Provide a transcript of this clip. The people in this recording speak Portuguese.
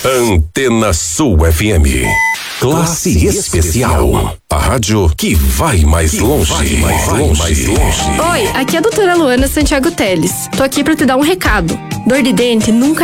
Antena Sul FM. Classe Especial. A rádio que vai mais longe. Oi, aqui é a doutora Luana Santiago Teles. Tô aqui pra te dar um recado. Dor de dente nunca